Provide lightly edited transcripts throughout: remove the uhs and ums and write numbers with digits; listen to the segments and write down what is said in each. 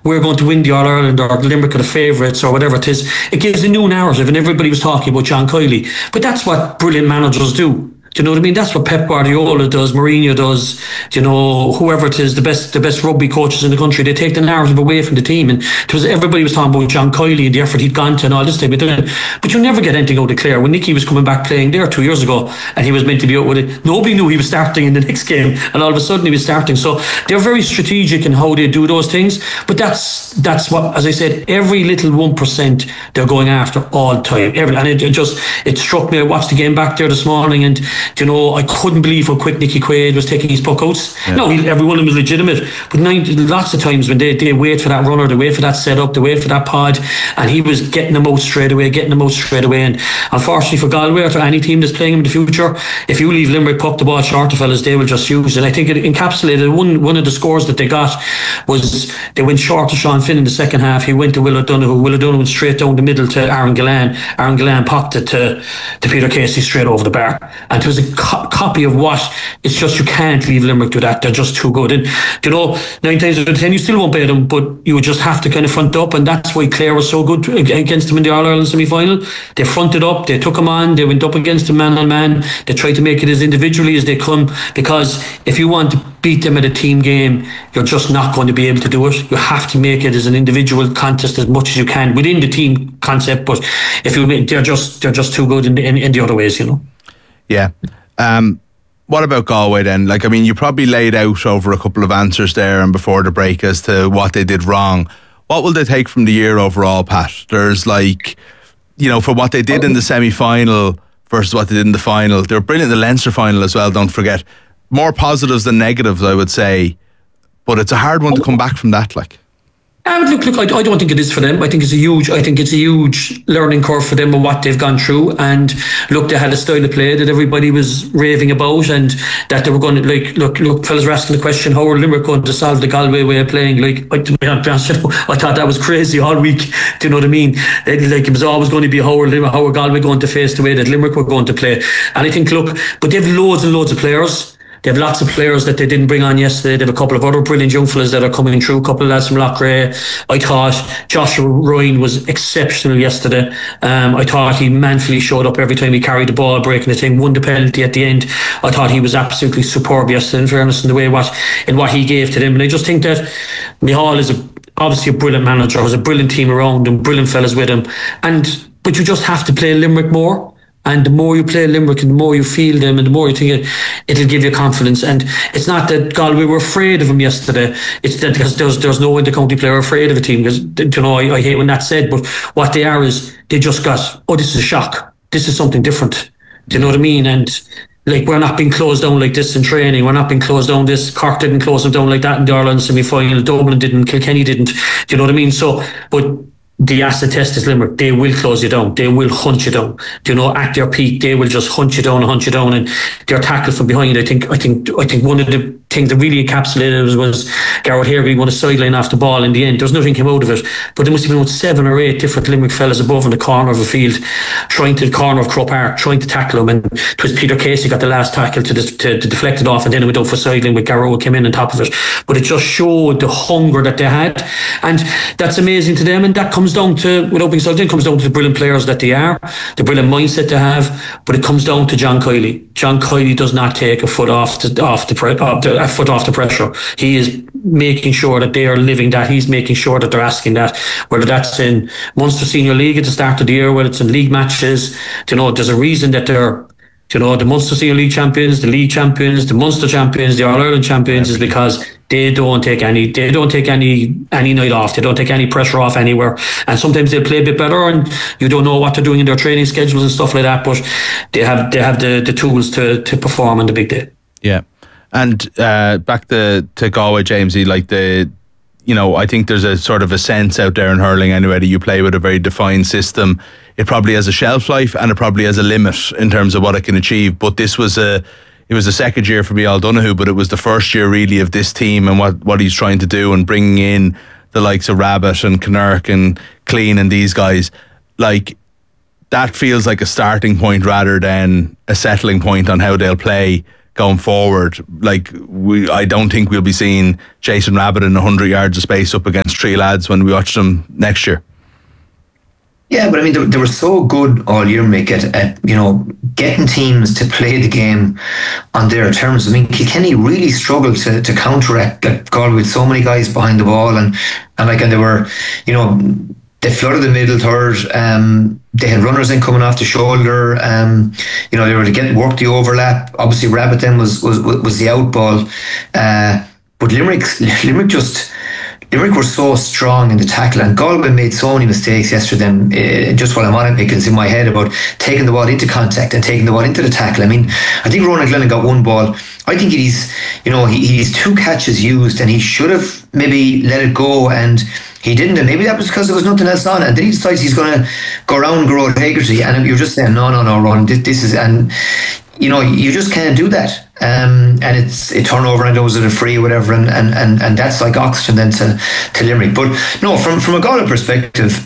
we're going to win the All-Ireland, or Limerick are the favourites, or whatever it is. It gives a new narrative, and everybody was talking about John Kiley. But that's what brilliant managers do. Do you know what I mean? That's what Pep Guardiola does, Mourinho does, whoever it is, the best rugby coaches in the country. They take the narrative away from the team. And everybody was talking about John Kiley and the effort he'd gone to and all this type of thing. But you never get anything out of Clare. When Nicky was coming back playing there 2 years ago, and he was meant to be out with it, nobody knew he was starting in the next game, and all of a sudden he was starting. So they're very strategic in how they do those things. But that's what, as I said, every little 1% they're going after all the time. And it struck me. I watched the game back there this morning, and I couldn't believe how quick Nicky Quaid was taking his puck outs. Yeah. No, every one of them was legitimate, but lots of times when they wait for that runner, they wait for that setup, they wait for that pod, and he was getting them out straight away. And unfortunately for Galway, or any team that's playing him in the future, if you leave Limerick puck the ball short of fellas, they will just use it. I think it encapsulated one of the scores that they got was they went short to Sean Finn in the second half. He went to Will O'Donoghue. Will O'Donoghue went straight down the middle to Aaron Gillan. Aaron Gillan popped it to Peter Casey straight over the bar, and it was a copy of what. It's just, you can't leave Limerick to that. They're just too good. And 9 times out of 10 you still won't beat them, but you would just have to kind of front up, and that's why Clare was so good against them in the All-Ireland semi-final. They fronted up, they took them on, they went up against them man on man. They tried to make it as individually as they could, because if you want to beat them at a team game, you're just not going to be able to do it. You have to make it as an individual contest as much as you can within the team concept. But if they're just too good in the other ways, Yeah. What about Galway then? You probably laid out over a couple of answers there and before the break as to what they did wrong. What will they take from the year overall, Pat? There's for what they did in the semi-final versus what they did in the final. They were brilliant in the Leinster final as well, don't forget. More positives than negatives, I would say. But it's a hard one to come back from that, Look, I don't think it is for them. I think it's a huge learning curve for them and what they've gone through. And look, they had a style of play that everybody was raving about, and that they were going to look, fellas were asking the question, how are Limerick going to solve the Galway way of playing? I thought that was crazy all week. Do you know what I mean? It was always going to be how are Galway going to face the way that Limerick were going to play. And I think, but they have loads and loads of players. They have lots of players that they didn't bring on yesterday. They have a couple of other brilliant young fellas that are coming through. A couple of lads from Loughrea. I thought Joshua Ryan was exceptional yesterday. I thought he manfully showed up every time he carried the ball, breaking the thing, won the penalty at the end. I thought he was absolutely superb yesterday, in fairness, in the way what he gave to them. And I just think that Micheál is obviously a brilliant manager, has a brilliant team around him, brilliant fellas with him. But you just have to play Limerick more. And the more you play Limerick and the more you feel them and the more you think it'll give you confidence. And it's not that Galway were afraid of them yesterday. It's that there's no in the county player afraid of a team. Because, I hate when that's said, but what they are is they just got, this is a shock. This is something different. Do you know what I mean? And we're not being closed down like this in training. We're not being closed down this. Cork didn't close them down like that in the Ireland semi-final. Dublin didn't. Kilkenny didn't. Do you know what I mean? But the acid test is Limerick. They will close you down. They will hunt you down. At their peak, they will just hunt you down, and their tackle from behind. I think one of the things that really encapsulated was Garrett Harvey won a sideline off the ball in the end. There was nothing came out of it, but there must have been about 7 or 8 different Limerick fellas above in the corner of the field, the corner of Croke Park, trying to tackle him. And it was Peter Casey got the last tackle to deflect it off, and then it went out for sideline with Garrett came in on top of it. But it just showed the hunger that they had, and that's amazing to them. And that comes down to, without being so, it comes down to the brilliant players that they are, the brilliant mindset they have. But it comes down to John Kiley. John Kiley does not take a foot off the pressure. He is making sure that they are living that. He's making sure that they're asking that, whether that's in Munster Senior League at the start of the year, whether it's in league matches. There's a reason that they're the Munster Senior League champions, the league champions, the Munster champions, the All-Ireland champions, is because they don't take any night off. They don't take any pressure off anywhere. And sometimes they'll play a bit better and you don't know what they're doing in their training schedules and stuff like that, but they have the tools to perform on the big day. Yeah. And back to Galway, Jamesy, I think there's a sort of a sense out there in hurling anyway that you play with a very defined system. It probably has a shelf life and it probably has a limit in terms of what it can achieve. But it was the second year for Micheál Donoghue, but it was the first year really of this team and what he's trying to do and bringing in the likes of Rabbit and Kinnerk and Clean and these guys. That feels like a starting point rather than a settling point on how they'll play going forward. Like, I don't think we'll be seeing Jason Rabbit in 100 yards of space up against three lads when we watch them next year. Yeah, but I mean, they were so good all year, Mick, at getting teams to play the game on their terms. I mean, Kilkenny really struggled to counteract Galway with so many guys behind the ball, and they were, they flooded the middle third. They had runners in coming off the shoulder. They were to work the overlap. Obviously, Rabbit then was the out ball, but Limerick were so strong in the tackle, and Galway made so many mistakes yesterday. Just while I'm on it, it's in my head about taking the ball into contact and taking the ball into the tackle. I mean, I think Ronan Glennon got one ball. I think he's 2 catches used, and he should have maybe let it go, and he didn't. And maybe that was because there was nothing else on, and then he decides he's going to go around Gearóid Hegarty, and you're just saying, no, Ronan, this is, and you just can't do that. And it's a turnover, and those are the free or whatever, and that's like oxygen then to Limerick. But no, from a Galway perspective,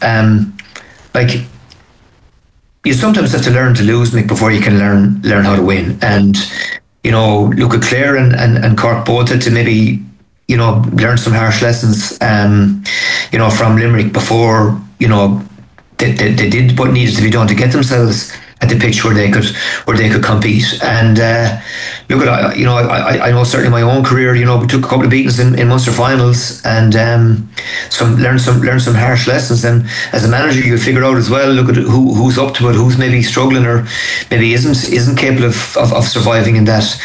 you sometimes have to learn to lose, Mick, before you can learn how to win. And look at Clare and Cork both had to maybe learn some harsh lessons from Limerick before they did what needed to be done to get themselves at the pitch where they could compete. And look at I know certainly my own career, we took a couple of beatings in Munster finals, and learn some harsh lessons. And as a manager, you figure out as well, look at who's up to it, who's maybe struggling or maybe isn't capable of surviving in that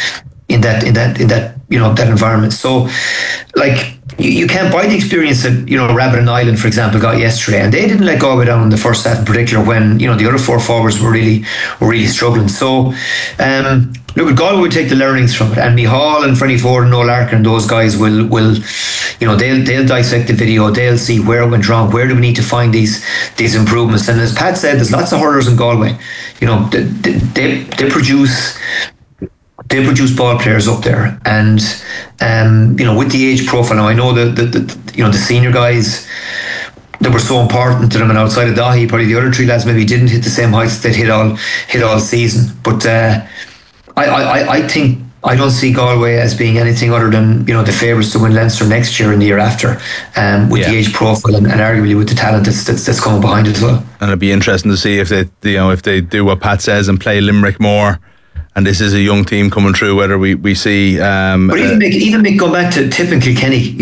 that environment. So you can't buy the experience that Rabbit and Ireland, for example, got yesterday, and they didn't let Galway down in the first set in particular when the other 4 forwards were really struggling. So look, at Galway would take the learnings from it, and Micheál and Freddie Ford and Noel Larkin and those guys will they'll dissect the video, they'll see where it went wrong, where do we need to find these improvements. And as Pat said, there's lots of hurlers in Galway. They produce ball players up there, and with the age profile. Now I know the senior guys that were so important to them, and outside of Dahi, probably the other 3 lads maybe didn't hit the same heights that hit all season. But I think I don't see Galway as being anything other than the favourites to win Leinster next year and the year after, with the age profile and arguably with the talent that's coming behind it as well. And it'll be interesting to see if they do what Pat says and play Limerick more. And this is a young team coming through, whether we see... but even going back to Tip and Kilkenny,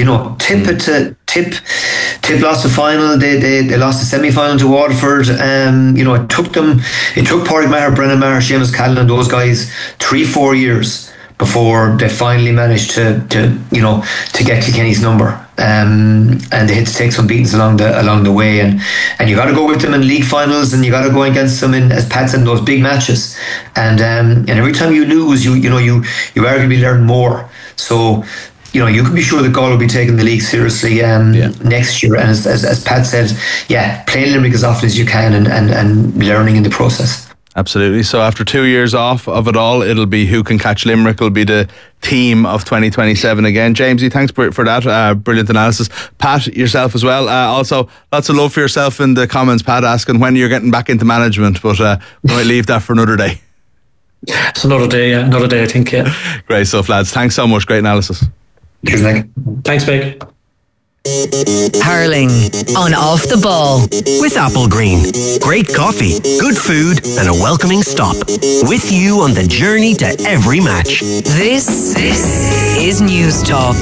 Tip lost the final, they lost the semi-final to Waterford. It took Pádraig Maher, Brennan Maher, Seamus Callan and those guys 3-4 years before they finally managed to get Kilkenny's number. And they had to take some beatings along the way, and you got to go with them in league finals, and you got to go against them in, as Pat said, in those big matches. And every time you lose, you arguably learn more. So you can be sure that Galway will be taking the league seriously next year. And as Pat said, playing Limerick as often as you can and learning in the process. Absolutely. So after 2 years off of it all, it'll be who can catch Limerick will be the theme of 2027 again. Jamesy, thanks for that. Brilliant analysis. Pat, yourself as well. Also, lots of love for yourself in the comments, Pat, asking when you're getting back into management, but we might leave that for another day. It's another day, I think, yeah. Great stuff, lads. Thanks so much. Great analysis. Cheers, Nick. Thanks, Mick. Hurling on Off the Ball with Applegreen. Great coffee, good food and a welcoming stop. With you on the journey to every match. This is News Talk.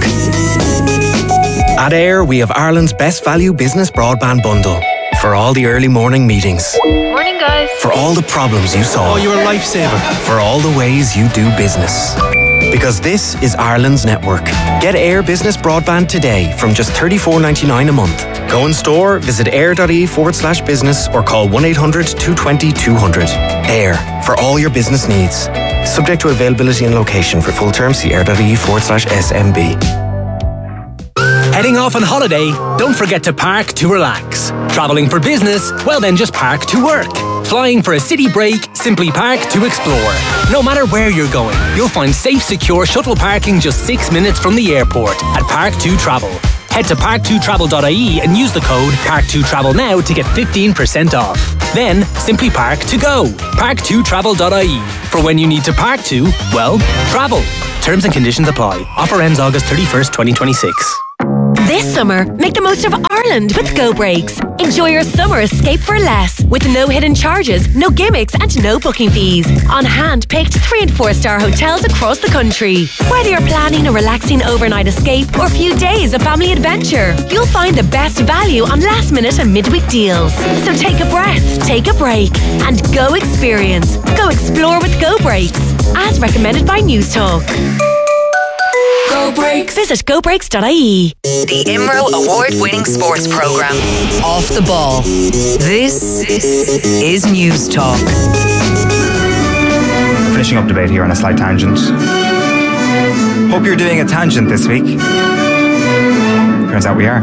At Air, we have Ireland's best value business broadband bundle. For all the early morning meetings. Morning, guys. For all the problems you solve. Oh, you're a lifesaver. For all the ways you do business. Because this is Ireland's network. Get Air Business Broadband today from just $34.99 a month. Go in store, visit air.ie/business or call 1-800-220-200. Air, for all your business needs. Subject to availability and location. For full terms, see air.ie/SMB. Heading off on holiday? Don't forget to park to relax. Travelling for business? Well then just park to work. Flying for a city break? Simply park to explore. No matter where you're going, you'll find safe, secure shuttle parking just 6 minutes from the airport at Park2 Travel. Head to park2travel.ie and use the code park2travel now to get 15% off. Then simply park to go. Park2travel.ie for when you need to park to, well, travel. Terms and conditions apply. Offer ends August 31st, 2026. This summer, make the most of Ireland with Go Breaks. Enjoy your summer escape for less with no hidden charges, no gimmicks and no booking fees. On hand-picked 3- and 4-star hotels across the country. Whether you're planning a relaxing overnight escape or a few days of family adventure, you'll find the best value on last-minute and midweek deals. So take a breath, take a break and go experience. Go explore with Go Breaks. As recommended by News Talk. Go Breaks. Visit gobreaks.ie. The IMRO award-winning sports programme, Off the Ball. This is News Talk. Finishing up debate here on a slight tangent. Hope you're doing a tangent this week. Turns out we are.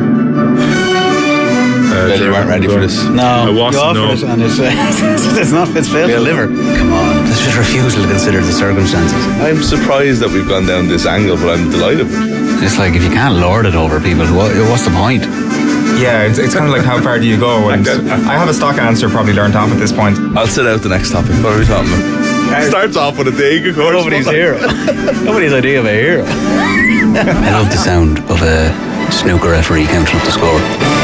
You weren't ready for this. No, I wasn't, no. It and it's failed to deliver. Come on, that's just refusal to consider the circumstances. I'm surprised that we've gone down this angle, but I'm delighted. It's like if you can't lord it over people, what's the point? Yeah, it's kind of like how far do you go? And I have a stock answer probably learned off at this point. I'll sit out the next topic. What are we talking about? It starts off with a dig, of course. Nobody's hero. Nobody's idea of a hero. I love the sound of a snooker referee counting up the score.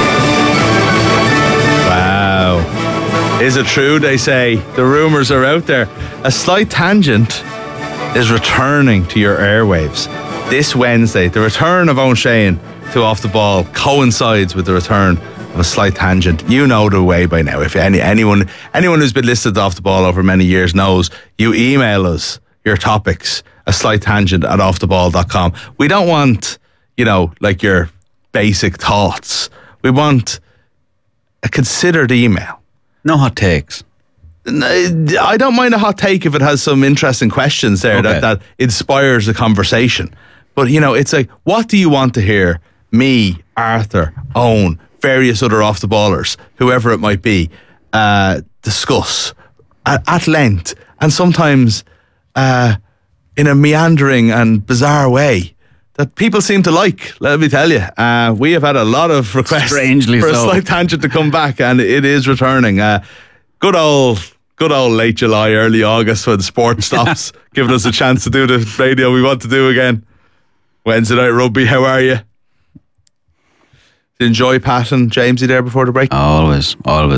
Wow. Is it true, they say? The rumours are out there. A Slight Tangent is returning to your airwaves this Wednesday. The return of Owen Shane to Off the Ball coincides with the return of A Slight Tangent. You know the way by now. If anyone who's been listed Off the Ball over many years knows, you email us your topics, aslighttangent@offtheball.com. We don't want, like your basic thoughts. We want a considered email. No hot takes. I don't mind a hot take if it has some interesting questions there that inspires the conversation. But, it's like, what do you want to hear me, Arthur, Owen, various other off-the-ballers, whoever it might be, discuss at length and sometimes in a meandering and bizarre way that people seem to like, let me tell you. We have had a lot of requests Strangely for A so. Slight Tangent to come back, and it is returning. Good old late July, early August when sport stops, giving us a chance to do the radio we want to do again. Wednesday night rugby, how are you? Did you enjoy Pat and Jamesy there before the break? Always.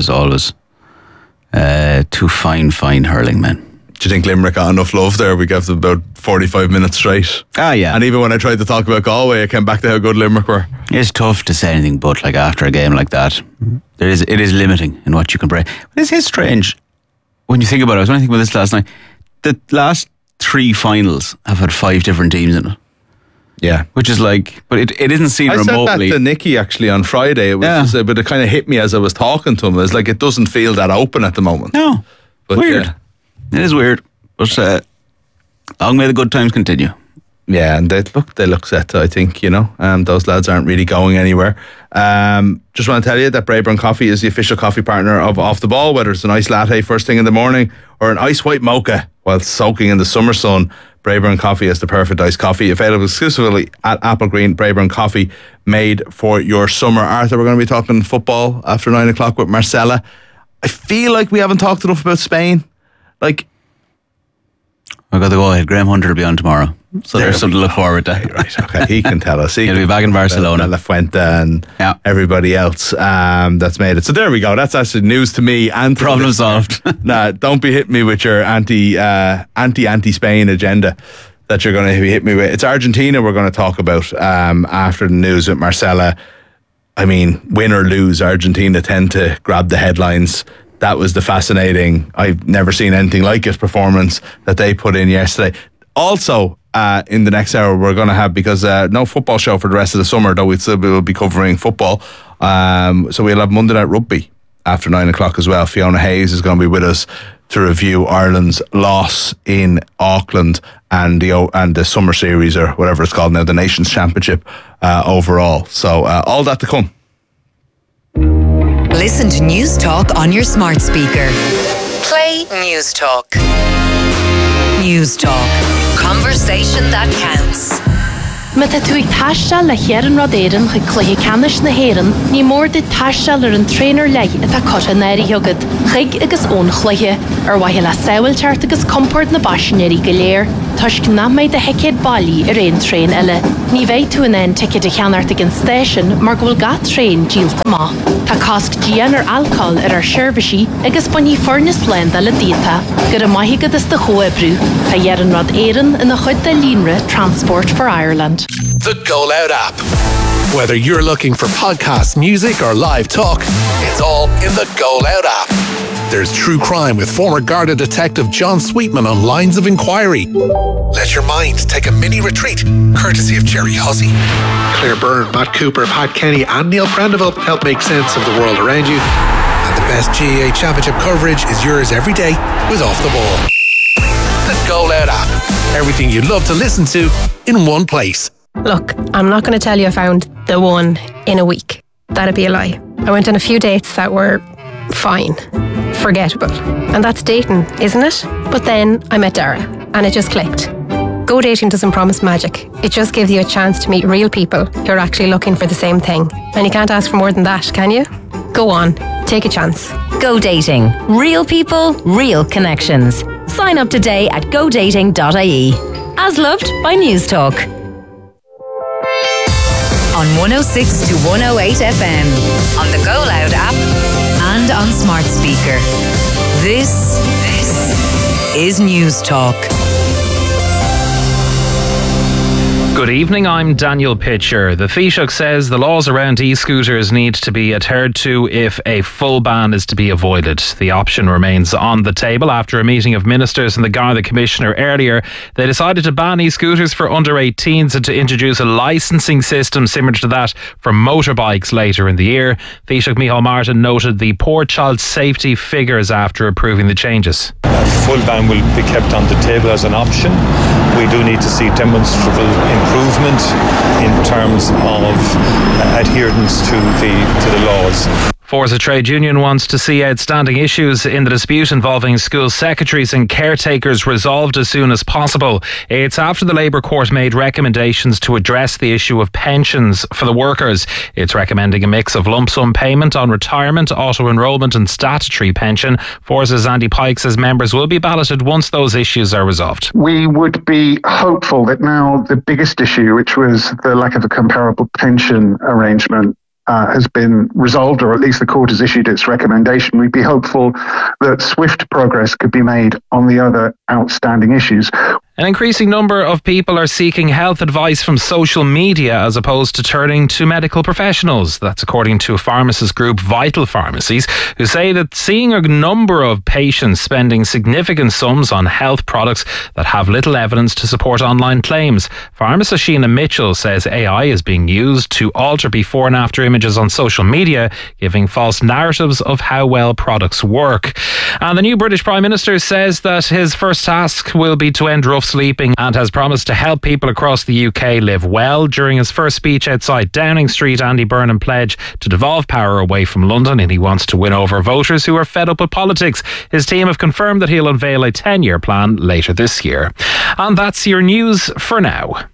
Two fine hurling men. Do you think Limerick got enough love there? We gave them about 45 minutes straight. Yeah. And even when I tried to talk about Galway, I came back to how good Limerick were. It's tough to say anything but like after a game like that. It is limiting in what you can bring. But it's strange when you think about it. I was only thinking about this last night. The last 3 finals have had 5 different teams in it. Yeah. Which is like, but it isn't seen remotely. I said that to Nicky actually on Friday. It was just, but it kind of hit me as I was talking to him. It's like it doesn't feel that open at the moment. No. But weird. Yeah. It is weird. But long may the good times continue. Yeah, and they look set to, I think, those lads aren't really going anywhere. Just want to tell you that Braeburn Coffee is the official coffee partner of Off the Ball, whether it's an iced latte first thing in the morning or an ice white mocha while soaking in the summer sun. Braeburn Coffee is the perfect iced coffee, available exclusively at Applegreen. Braeburn Coffee, made for your summer. Arthur, we're going to be talking football after 9 o'clock with Marcella. I feel like we haven't talked enough about Spain. Like, I've got to go ahead. Graham Hunter will be on tomorrow. So there's something to look forward to. Right, okay. He can tell us. He'll be back in Barcelona. La Fuente and everybody else that's made it. So there we go. That's actually news to me. And problem solved. Nah, don't be hitting me with your anti-Spain agenda that you're going to hit me with. It's Argentina we're going to talk about after the news with Marcella. I mean, win or lose, Argentina tend to grab the headlines. That was the fascinating, I've never seen anything like it, performance that they put in yesterday. Also, in the next hour, we're going to have, because no football show for the rest of the summer, though we still will be covering football. So we'll have Monday Night Rugby after 9 o'clock as well. Fiona Hayes is going to be with us to review Ireland's loss in Auckland and the summer series, or whatever it's called now, the Nations Championship overall. So all that to come. Listen to News Talk on your smart speaker. Play News Talk. News Talk. Conversation that counts. Meta tú ag taistal le chéan rod éireann chu cluiche canis na héireann, ní mór de taistal ar an tréinear leigh atá cotta nairi hiogad, chuig agus ón chluiche, ar waithe le saoilteart agus comport na baisinéirí go léir, tuis gnámaid de heicéad bailí ar éon tréin eile. Ní bheith tú an ein ticket a cheanart ag an station, mar go bhfuil ga tréin díalta má. Tá casc dían ar alcohol ar seirbhísí agus buní fornas lenda le díta, gur a maithigad is de choebrú, tá dhearan rod éireann ina chud de línre Transport for Ireland. The Go Loud app. Whether you're looking for podcasts, music, or live talk, it's all in the Go Loud app. There's true crime with former Garda detective John Sweetman on Lines of Inquiry. Let your mind take a mini retreat, courtesy of Jerry Hussey. Claire Byrne, Matt Cooper, Pat Kenny, and Neil Prendeville help make sense of the world around you. And the best GAA Championship coverage is yours every day with Off the Ball. The Go Loud app. Everything you'd love to listen to in one place. Look, I'm not going to tell you I found the one in a week. That'd be a lie. I went on a few dates that were fine, forgettable. And that's dating, isn't it? But then I met Dara and it just clicked. Go dating doesn't promise magic. It just gives you a chance to meet real people who are actually looking for the same thing. And you can't ask for more than that, can you? Go on, take a chance. Go dating. Real people, real connections. Sign up today at godating.ie. As loved by News Talk. On 106 to 108 FM, on the Go Loud app, and on smart speaker. This is News Talk. Good evening, I'm Daniel Pitcher. The Taoiseach says the laws around e-scooters need to be adhered to if a full ban is to be avoided. The option remains on the table after a meeting of ministers and the Garda Commissioner earlier. They decided to ban e-scooters for under 18s and to introduce a licensing system similar to that for motorbikes later in the year. Taoiseach Micheál Martin noted the poor child safety figures after approving the changes. A full ban will be kept on the table as an option. We do need to see demonstrable improvement in terms of adherence to the laws. Forza Trade Union wants to see outstanding issues in the dispute involving school secretaries and caretakers resolved as soon as possible. It's after the Labour Court made recommendations to address the issue of pensions for the workers. It's recommending a mix of lump sum payment on retirement, auto-enrolment and statutory pension. Forza's Andy Pike says members will be balloted once those issues are resolved. We would be hopeful that now the biggest issue, which was the lack of a comparable pension arrangement, has been resolved, or at least the court has issued its recommendation. We'd be hopeful that swift progress could be made on the other outstanding issues. An increasing number of people are seeking health advice from social media as opposed to turning to medical professionals. That's according to pharmacist group Vital Pharmacies, who say that seeing a number of patients spending significant sums on health products that have little evidence to support online claims. Pharmacist Sheena Mitchell says AI is being used to alter before and after images on social media, giving false narratives of how well products work. And the new British Prime Minister says that his first task will be to end rough sleeping and has promised to help people across the UK live well. During his first speech outside Downing Street, Andy Burnham pledged to devolve power away from London, and he wants to win over voters who are fed up with politics. His team have confirmed that he'll unveil a 10-year plan later this year. And that's your news for now.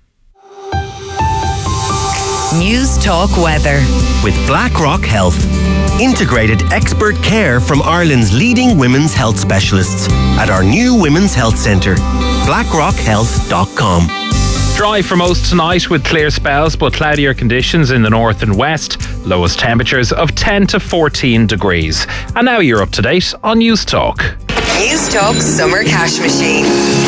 News Talk Weather. With BlackRock Health. Integrated expert care from Ireland's leading women's health specialists at our new Women's Health Centre. BlackRockHealth.com. Dry for most tonight with clear spells but cloudier conditions in the north and west. Lowest temperatures of 10 to 14 degrees. And now you're up to date on News Talk. News Talk Summer Cash Machine.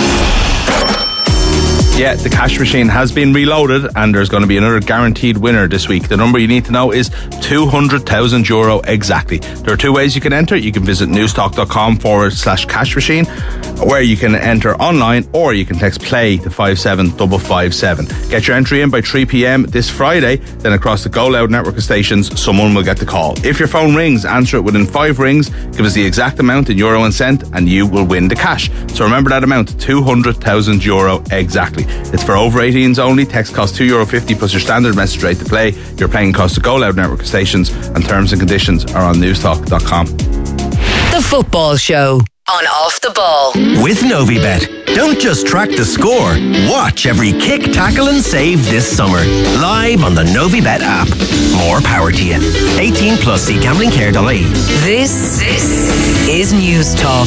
Yeah, the cash machine has been reloaded and there's going to be another guaranteed winner this week. The number you need to know is €200,000 exactly. There are two ways you can enter. You can visit newstalk.com/cash machine, where you can enter online, or you can text play to 57557. Get your entry in by 3 p.m. this Friday. Then across the Go Loud network of stations, someone will get the call. If your phone rings, answer it within 5 rings, give us the exact amount in euro and cent, and you will win the cash. So remember that amount, €200,000 exactly. It's for over 18s only. Text costs €2.50 plus your standard message rate to play. Your paying costs to Go Loud network of stations, and terms and conditions are on newstalk.com. The Football Show. on Off the Ball. With Novibet, don't just track the score, watch every kick, tackle and save this summer. Live on the Novibet app. More power to you. 18 plus, see gamblingcare.ie. This is News Talk.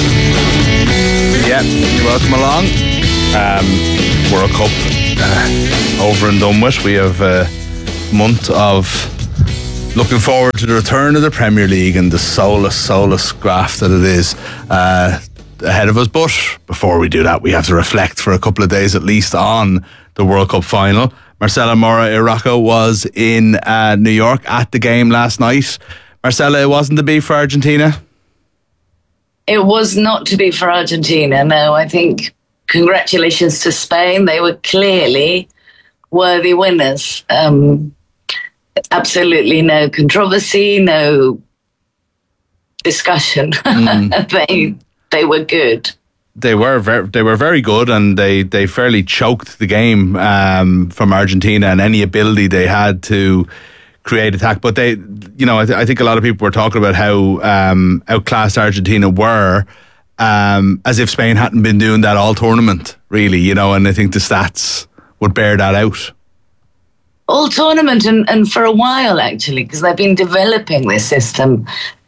Yeah, you're welcome along. World Cup over and done with. We have a month of looking forward to the return of the Premier League and the soulless graft that it is ahead of us. But before we do that, we have to reflect for a couple of days at least on the World Cup final. Marcela Mora Irraco was in New York at the game last night. Marcela, it wasn't to be for Argentina? It was not to be for Argentina, no. I think congratulations to Spain. They were clearly worthy winners. Absolutely no controversy, no discussion. They were good. They were very good, and they fairly choked the game from Argentina and any ability they had to create attack. But they, I think a lot of people were talking about how outclassed Argentina were, as if Spain hadn't been doing that all tournament, really. And I think the stats would bear that out. All tournament and for a while, actually, because they've been developing this system.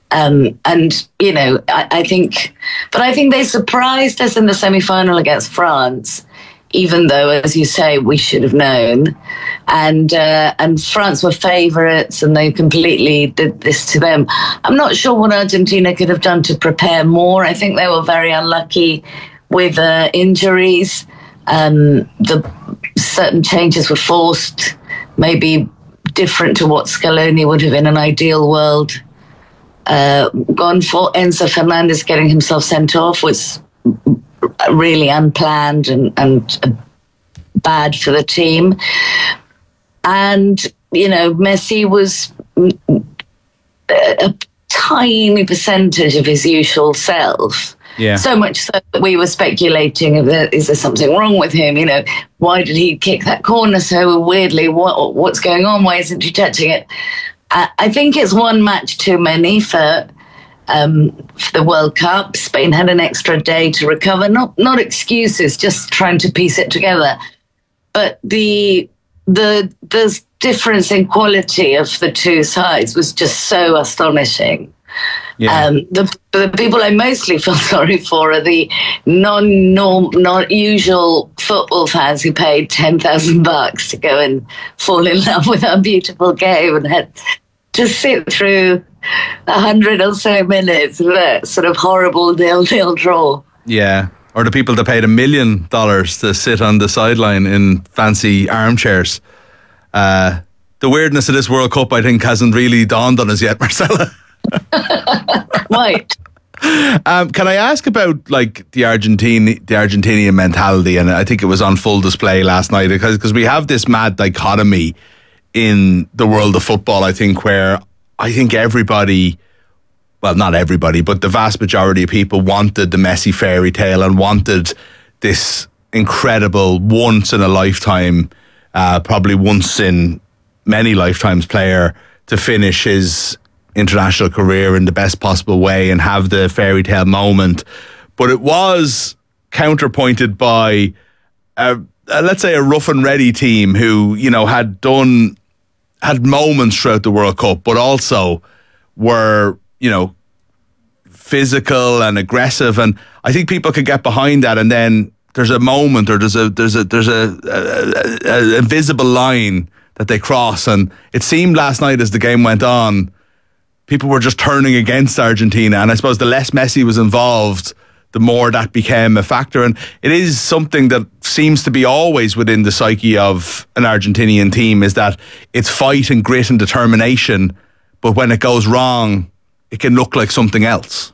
I think they surprised us in the semi-final against France, even though, as you say, we should have known. And France were favourites, and they completely did this to them. I'm not sure what Argentina could have done to prepare more. I think they were very unlucky with injuries. The certain changes were forced, maybe different to what Scaloni would have in an ideal world gone for. Enzo Fernandez getting himself sent off was really unplanned and bad for the team. And, Messi was a tiny percentage of his usual self. Yeah. So much so that we were speculating, is there something wrong with him? Why did he kick that corner so weirdly? What's going on? Why isn't he touching it? I think it's one match too many for the World Cup. Spain had an extra day to recover. Not excuses, just trying to piece it together. But the difference in quality of the two sides was just so astonishing. Yeah. The people I mostly feel sorry for are the not usual football fans who paid $10,000 to go and fall in love with our beautiful game and had to sit through 100 or so minutes of that sort of horrible 0-0 draw. Yeah. Or the people that paid $1 million to sit on the sideline in fancy armchairs. The weirdness of this World Cup, I think, hasn't really dawned on us yet, Marcela. Right. Can I ask about the Argentinian mentality? And I think it was on full display last night because we have this mad dichotomy in the world of football, I think, where I think everybody, well, not everybody, but the vast majority of people wanted the Messi fairy tale and wanted this incredible once in a lifetime, probably once in many lifetimes player to finish his international career in the best possible way and have the fairy tale moment. But it was counterpointed by let's say a rough and ready team who, had moments throughout the World Cup, but also were, physical and aggressive. And I think people could get behind that. And then there's a moment or there's a invisible line that they cross. And it seemed last night as the game went on, people were just turning against Argentina. And I suppose the less Messi was involved, the more that became a factor. And it is something that seems to be always within the psyche of an Argentinian team, is that it's fight and grit and determination. But when it goes wrong, it can look like something else.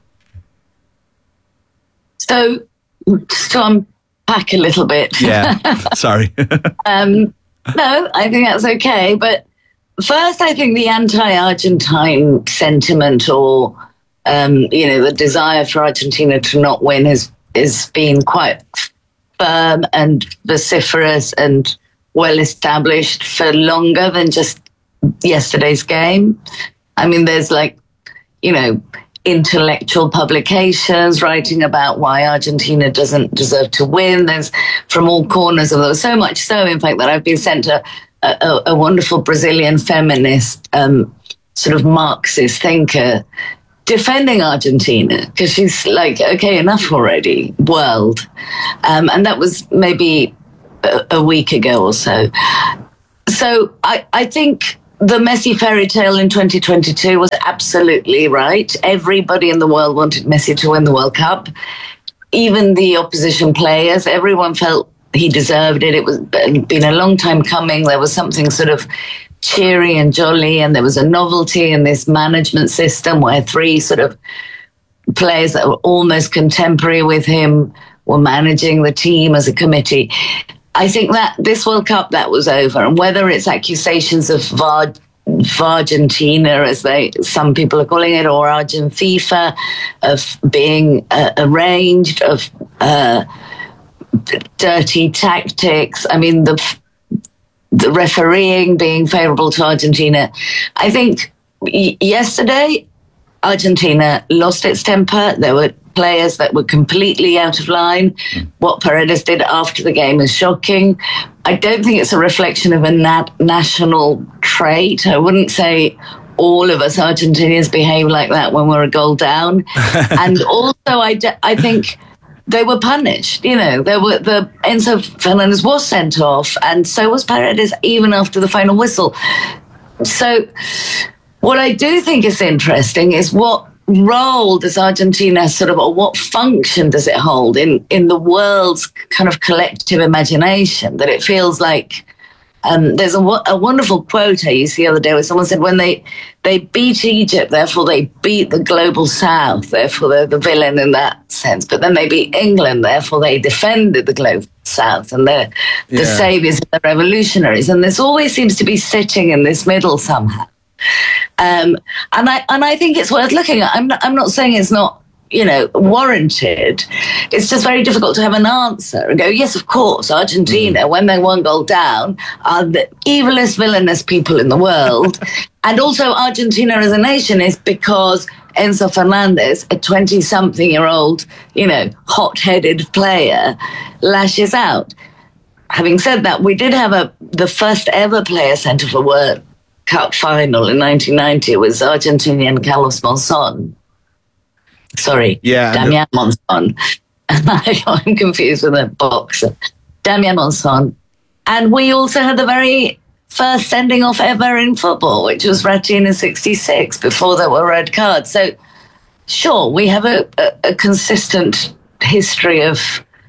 So, just to unpack a little bit. Yeah, sorry. No, I think that's okay. But first, I think the anti-Argentine sentiment or, the desire for Argentina to not win has been quite firm and vociferous and well-established for longer than just yesterday's game. I mean, there's intellectual publications writing about why Argentina doesn't deserve to win. There's from all corners of those. So much so, in fact, that I've been sent a wonderful Brazilian feminist, sort of Marxist thinker defending Argentina, because she's like, okay, enough already, world. And that was maybe a week ago or so. So I think the Messi fairy tale in 2022 was absolutely right. Everybody in the world wanted Messi to win the World Cup. Even the opposition players, everyone felt he deserved it. It was been a long time coming. There was something sort of cheery and jolly, and there was a novelty in this management system where three sort of players that were almost contemporary with him were managing the team as a committee. I think that this World Cup, that was over. And whether it's accusations of Vargentina, as some people are calling it, or Argent FIFA, of being arranged, of dirty tactics. I mean, the refereeing being favourable to Argentina. I think yesterday, Argentina lost its temper. There were players that were completely out of line. What Paredes did after the game is shocking. I don't think it's a reflection of a national trait. I wouldn't say all of us Argentinians behave like that when we're a goal down. And also, I think they were punished. You know, Enzo Fernandez was sent off, and so was Paredes, even after the final whistle. So what I do think is interesting is what role does Argentina or what function does it hold in the world's kind of collective imagination, that it feels like there's a wonderful quote I used the other day where someone said, when they beat Egypt, therefore they beat the global south, therefore they're the villain in that sense, but then they beat England, therefore they defended the global south, and they're the saviors and the revolutionaries, and this always seems to be sitting in this middle somehow. And I think it's worth looking at. I'm not saying it's not, warranted. It's just very difficult to have an answer and go, yes, of course, Argentina, when they're one goal down, are the evilest, villainous people in the world. And also Argentina as a nation is because Enzo Fernandez, a 20-something-year-old, hot-headed player, lashes out. Having said that, we did have the first ever player centre for World Cup final in 1990. It was Argentinian Carlos Monzon. Sorry, Damian Monzon. I'm confused with a boxer. Damian Monzon. And we also had the very first sending off ever in football, which was Ratin in 1966, before there were red cards. So, sure, we have a consistent history of...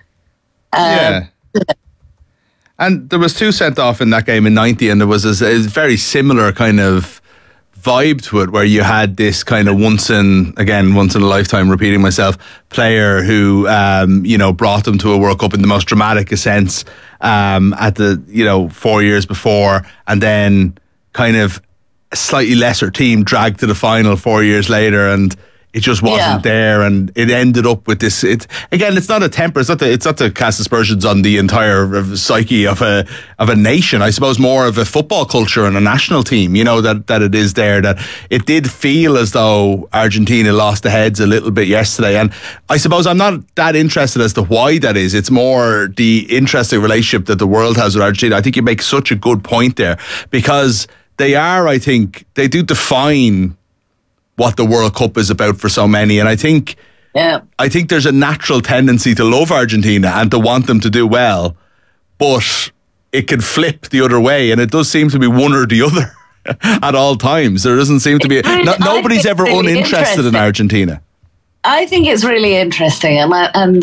And there was two sent off in that game in 90, and there was a very similar kind of vibe to it, where you had this kind of once in a lifetime, repeating myself, player who brought them to a World Cup in the most dramatic sense at the 4 years before, and then kind of a slightly lesser team dragged to the final 4 years later, and it just wasn't there, and it ended up with this. It's not a temper. It's not to cast aspersions on the entire psyche of a nation. I suppose more of a football culture and a national team. That it is there. That it did feel as though Argentina lost the heads a little bit yesterday, and I suppose I'm not that interested as to why that is. It's more the interesting relationship that the world has with Argentina. I think you make such a good point there, because I think they do define what the World Cup is about for so many. And I think there's a natural tendency to love Argentina and to want them to do well, but it can flip the other way, and it does seem to be one or the other at all times. There doesn't seem to be... nobody's ever really uninterested in Argentina. I think it's really interesting, and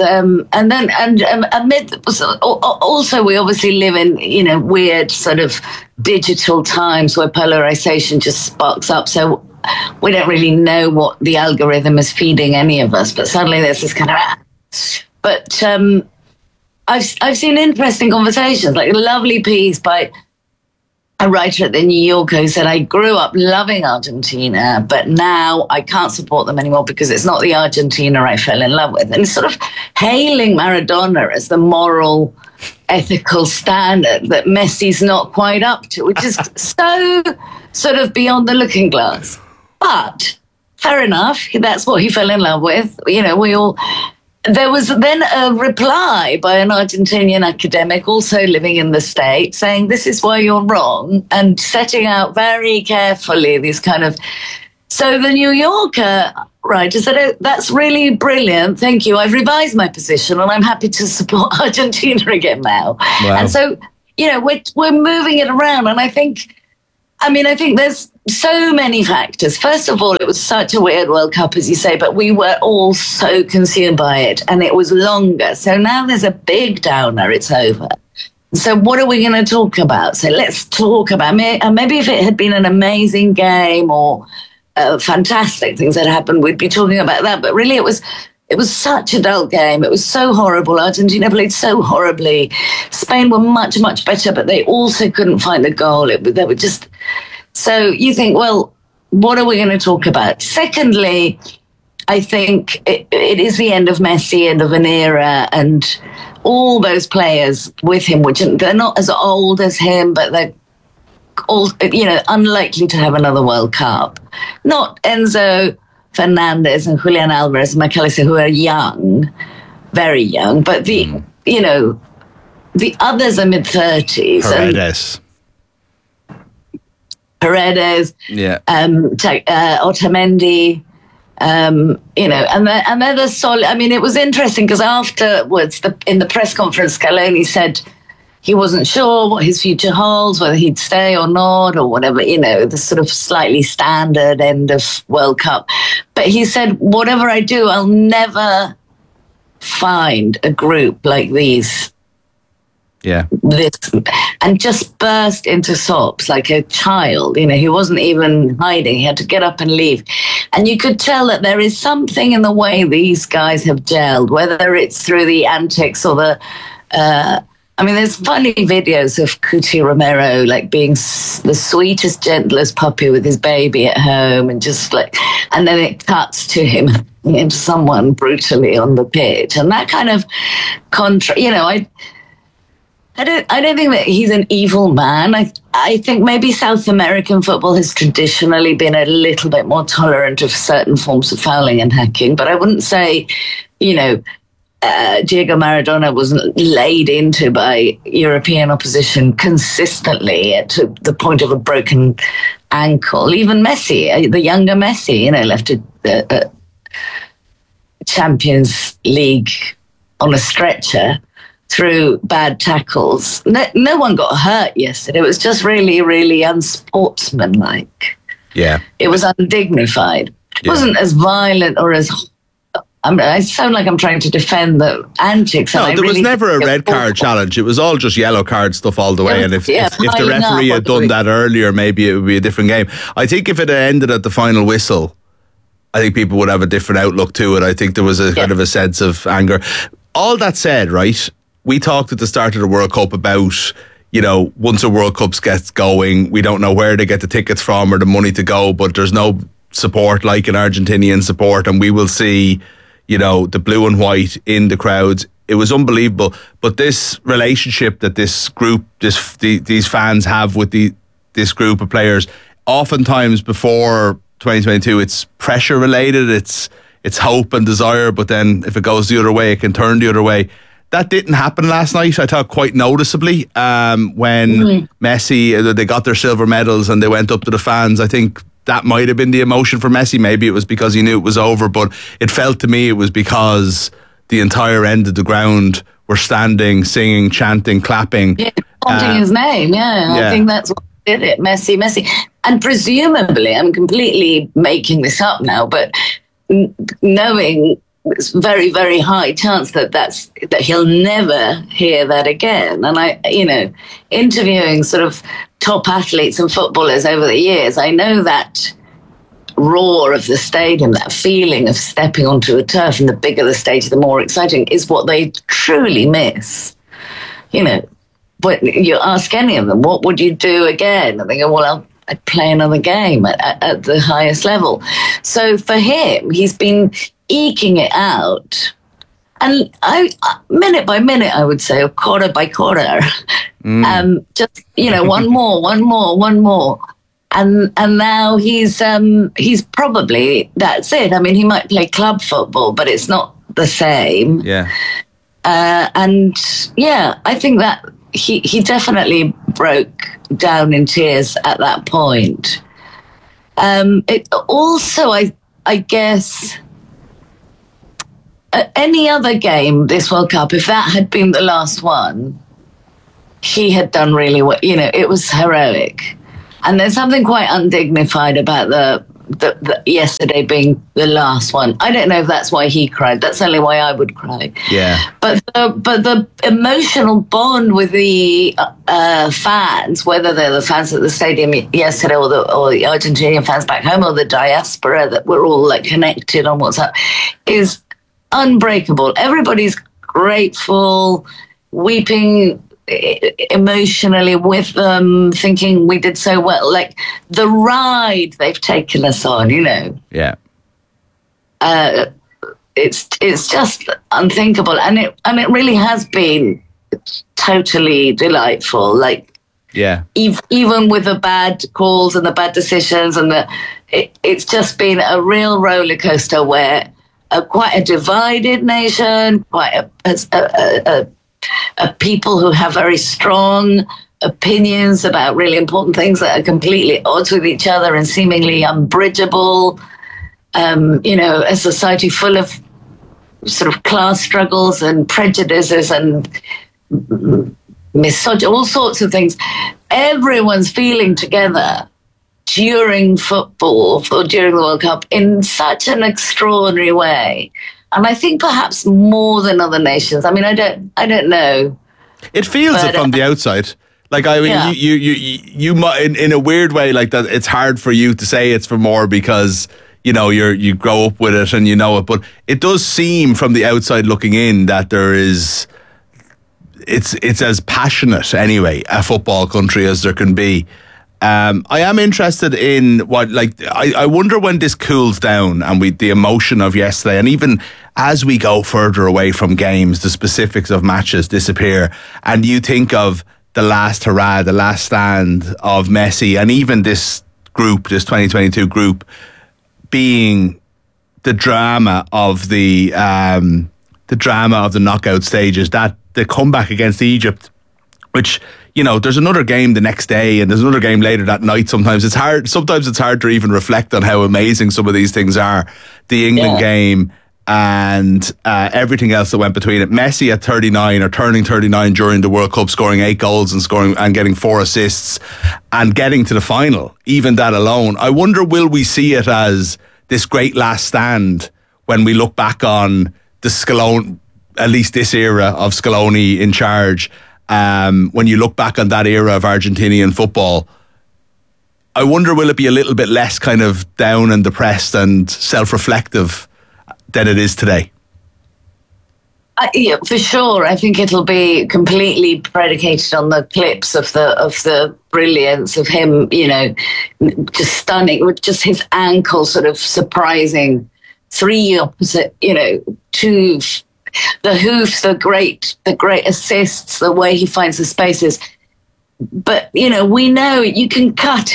amid also we obviously live in weird sort of digital times where polarization just sparks up. So we don't really know what the algorithm is feeding any of us, but suddenly there's this kind of... But I've seen interesting conversations, like a lovely piece by a writer at the New Yorker who said, I grew up loving Argentina, but now I can't support them anymore because it's not the Argentina I fell in love with. And it's sort of hailing Maradona as the moral, ethical standard that Messi's not quite up to, which is so sort of beyond the looking glass. But fair enough. That's what he fell in love with. There was then a reply by an Argentinian academic also living in the States saying, this is why you're wrong, and setting out very carefully these kind of... So the New Yorker writer said, oh, that's really brilliant. Thank you. I've revised my position and I'm happy to support Argentina again now. Wow. And so, we're moving it around. And I think there's so many factors. First of all, it was such a weird World Cup, as you say, but we were all so consumed by it and it was longer. So now there's a big downer. It's over. So what are we going to talk about? So let's talk about maybe if it had been an amazing game or fantastic things that happened, we'd be talking about that. But really, it was such a dull game. It was so horrible. Argentina played so horribly. Spain were much, much better, but they also couldn't find a goal. They were just... So you think, well, what are we going to talk about? Secondly, I think it is the end of Messi, end of an era, and all those players with him, which they're not as old as him, but they're all, unlikely to have another World Cup. Not Enzo Fernandez and Julian Alvarez and McAllister, who are young, very young, but the others are mid-30s. Paredes, Otamendi, and they're the solid. I mean, it was interesting because afterwards, in the press conference, Scaloni said he wasn't sure what his future holds, whether he'd stay or not, or whatever. The sort of slightly standard end of World Cup. But he said, whatever I do, I'll never find a group like these. Yeah. And just burst into sobs like a child. He wasn't even hiding. He had to get up and leave. And you could tell that there is something in the way these guys have gelled, whether it's through the antics or the... there's funny videos of Cuti Romero like being the sweetest, gentlest puppy with his baby at home, and just and then it cuts to him into someone brutally on the pitch, and that kind of I don't think that he's an evil man. I think maybe South American football has traditionally been a little bit more tolerant of certain forms of fouling and hacking, but I wouldn't say, Diego Maradona was laid into by European opposition consistently to the point of a broken ankle. Even Messi, the younger Messi, left a Champions League on a stretcher through bad tackles. No one got hurt yesterday. It was just really, really unsportsmanlike. Yeah. It was undignified. It wasn't as violent or as... I sound like I'm trying to defend the antics. No, there was never a red card challenge. It was all just yellow card stuff all the way. And if the referee had done that earlier, maybe it would be a different game. I think if it had ended at the final whistle, I think people would have a different outlook to it. I think there was a kind of a sense of anger. All that said, right, we talked at the start of the World Cup about, once a World Cup gets going, we don't know where to get the tickets from or the money to go, but there's no support like an Argentinian support, and we will see, the blue and white in the crowds. It was unbelievable. But this relationship that this group, these fans have with this group of players, oftentimes before 2022, it's pressure related, it's hope and desire, but then if it goes the other way, it can turn the other way. That didn't happen last night, I thought, quite noticeably. When Messi, they got their silver medals and they went up to the fans. I think that might have been the emotion for Messi. Maybe it was because he knew it was over, but it felt to me it was because the entire end of the ground were standing, singing, chanting, clapping. Yeah, chanting his name, I think that's what did it. Messi. And presumably, I'm completely making this up now, but knowing... it's very, very high chance that he'll never hear that again. And interviewing sort of top athletes and footballers over the years, I know that roar of the stadium, that feeling of stepping onto a turf, and the bigger the stage, the more exciting, is what they truly miss. But you ask any of them, what would you do again? And they go, well, I'd play another game at the highest level. So for him, he's been eking it out, and minute by minute, I would say, or quarter by quarter, just one more, And now he's probably, that's it. I mean, he might play club football, but it's not the same. Yeah. I think that he definitely broke down in tears at that point. It also, I guess, any other game this World Cup, if that had been the last one, he had done really well. You know, it was heroic. And there's something quite undignified about the yesterday being the last one. I don't know if that's why he cried. That's only why I would cry. Yeah. But the emotional bond with the fans, whether they're the fans at the stadium yesterday or the Argentinian fans back home or the diaspora that we're all like connected on WhatsApp, is unbreakable. Everybody's grateful, weeping emotionally with them, thinking we did so well. Like the ride they've taken us on, you know. Yeah. It's just unthinkable, and it really has been totally delightful. Like, yeah, even with the bad calls and the bad decisions, and it's just been a real roller coaster where quite a divided nation, quite a people who have very strong opinions about really important things that are completely at odds with each other and seemingly unbridgeable. You know, a society full of sort of class struggles and prejudices and misogyny, all sorts of things. Everyone's feeling together during football or during the World Cup in such an extraordinary way. And I think perhaps more than other nations. I mean, I don't know. It feels it from the outside. Like, I mean, Yeah. you might, in a weird way, like that. It's hard for you to say it's for more because, you know, you grow up with it and you know it. But it does seem from the outside looking in that there is, it's as passionate anyway, a football country as there can be. I am interested in what, like, I wonder when this cools down and the emotion of yesterday, and even as we go further away from games, the specifics of matches disappear, and you think of the last hurrah, the last stand of Messi, and even this group, this 2022 group, being the drama of the knockout stages, that the comeback against Egypt, which, you know, there's another game the next day and there's another game later that night. Sometimes it's hard to even reflect on how amazing some of these things are. The England game and everything else that went between it. Messi at 39 or turning 39 during the World Cup, scoring 8 goals and getting 4 assists and getting to the final. Even that alone. I wonder, will we see it as this great last stand when we look back on the Scaloni, at least this era of Scaloni in charge? When you look back on that era of Argentinian football, I wonder, will it be a little bit less kind of down and depressed and self-reflective than it is today? Yeah, for sure. I think it'll be completely predicated on the clips of the brilliance of him, you know, just stunning, with just his ankle sort of surprising 3 opposite, you know, 2, the hoofs, the great assists, the way he finds the spaces. But, you know, we know you can cut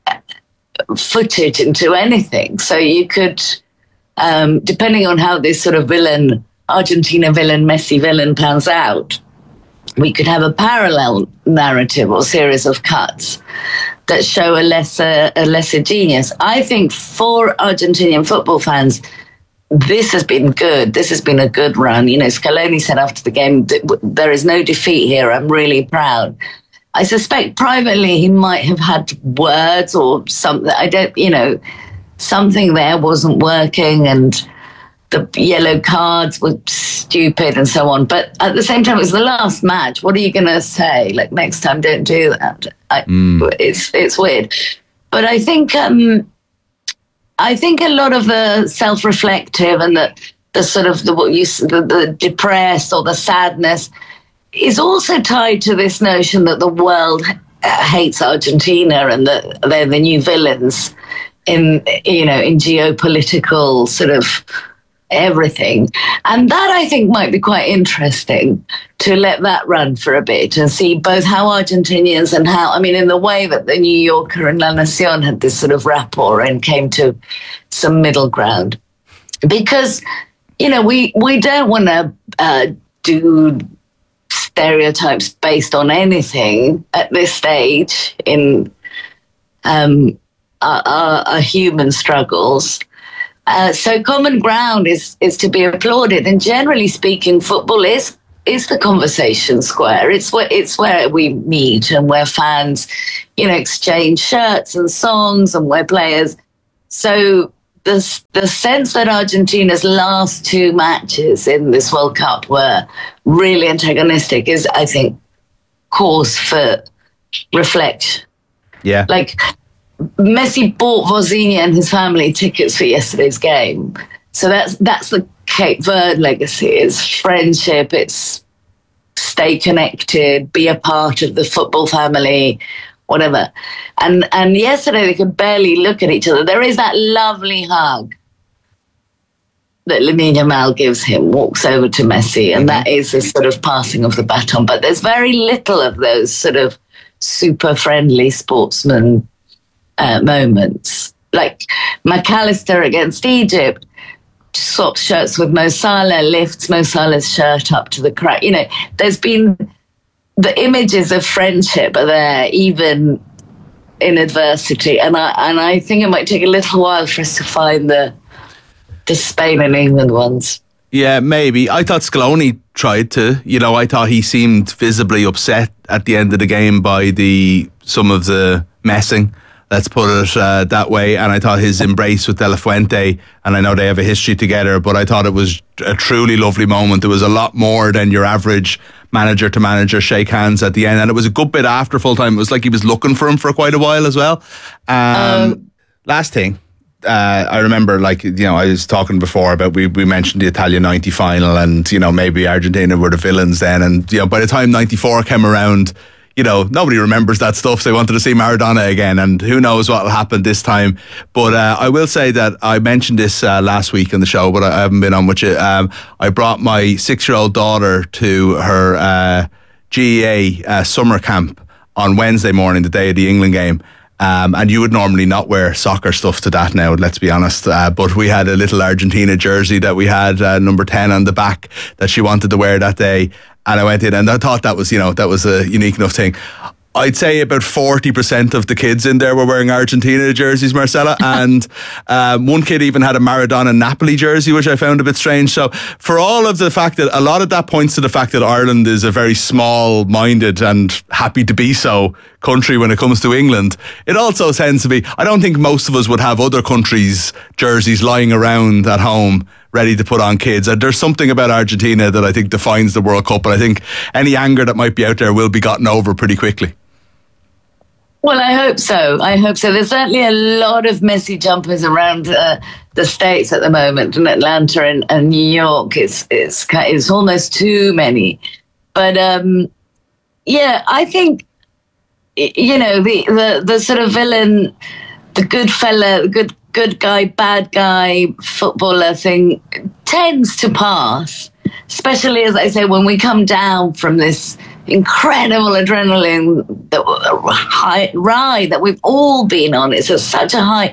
footage into anything. So you could, depending on how this sort of Argentina villain, Messi villain pans out, we could have a parallel narrative or series of cuts that show a lesser genius. I think for Argentinian football fans, this has been good. This has been a good run. You know, Scaloni said after the game, there is no defeat here. I'm really proud. I suspect privately he might have had words or something. I don't, you know, something there wasn't working and the yellow cards were stupid and so on. But at the same time, it was the last match. What are you going to say? Like, next time, don't do that. It's weird. But I think a lot of the self-reflective and the sort of the depressed or the sadness is also tied to this notion that the world hates Argentina and that they're the new villains in geopolitical sort of everything. And that I think might be quite interesting to let that run for a bit and see both how Argentinians and how, I mean, in the way that the New Yorker and La Nación had this sort of rapport and came to some middle ground. Because, you know, we don't want to do stereotypes based on anything at this stage in our human struggles. So common ground is to be applauded, and generally speaking, football is the conversation square. It's where we meet and where fans, you know, exchange shirts and songs, and where players. So the sense that Argentina's last two matches in this World Cup were really antagonistic is, I think, cause for reflection. Yeah, like. Messi bought Vozinha and his family tickets for yesterday's game. So that's the Cape Verde legacy. It's friendship, it's stay connected, be a part of the football family, whatever. And yesterday they could barely look at each other. There is that lovely hug that Lamine Yamal gives him, walks over to Messi, and that is a sort of passing of the baton. But there's very little of those sort of super friendly sportsmen moments. Like McAllister against Egypt swaps shirts with Mo Salah, lifts Mo Salah's shirt up to the crowd. You know, there's been the images of friendship are there even in adversity, and I think it might take a little while for us to find the Spain and England ones. Yeah, maybe. I thought Scaloni tried to. You know, I thought he seemed visibly upset at the end of the game by some of the messing. Let's put it that way. And I thought his embrace with De La Fuente, and I know they have a history together, but I thought it was a truly lovely moment. There was a lot more than your average manager to manager shake hands at the end. And it was a good bit after full time. It was like he was looking for him for quite a while as well. Last thing. I remember, like, you know, I was talking before about we mentioned the Italia 90 final, and, you know, maybe Argentina were the villains then. And, you know, by the time 94 came around, you know, nobody remembers that stuff. They wanted to see Maradona again, and who knows what will happen this time. But I will say that I mentioned this last week on the show, but I haven't been on with you. I brought my 6-year-old daughter to her GEA summer camp on Wednesday morning, the day of the England game. And you would normally not wear soccer stuff to that now, let's be honest. But we had a little Argentina jersey that we had, number 10 on the back, that she wanted to wear that day. And I went in, and I thought that was a unique enough thing. I'd say about 40% of the kids in there were wearing Argentina jerseys, Marcella, and one kid even had a Maradona Napoli jersey, which I found a bit strange. So for all of the fact that a lot of that points to the fact that Ireland is a very small-minded and happy to be so country when it comes to England, it also tends to be, I don't think most of us would have other countries' jerseys lying around at home ready to put on kids. And there's something about Argentina that I think defines the World Cup, and I think any anger that might be out there will be gotten over pretty quickly. Well, I hope so. There's certainly a lot of Messi jumpers around the States at the moment, and Atlanta and New York. It's almost too many. But yeah, I think, you know, the sort of villain, the good fella, good guy, bad guy footballer thing tends to pass, especially, as I say, when we come down from this incredible adrenaline ride that we've all been on. It's such a high.